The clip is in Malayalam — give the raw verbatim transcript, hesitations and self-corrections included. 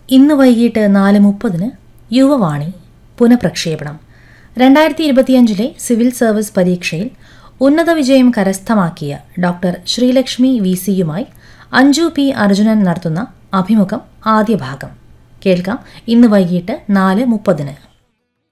ഇന്ന് വൈകിട്ട് നാല് മുപ്പതിന് യുവവാണി പുനഃപ്രക്ഷേപണം. രണ്ടായിരത്തി ഇരുപത്തിയഞ്ചിലെ സിവിൽ സർവീസ് പരീക്ഷയിൽ ഉന്നത വിജയം കരസ്ഥമാക്കിയ doctor Sreelakshmi V സിയുമായി Anju P Arjunan നടത്തുന്ന അഭിമുഖം ആദ്യ ഭാഗം കേൾക്കാം. ഇന്ന് വൈകിട്ട് നാല് മുപ്പതിന്.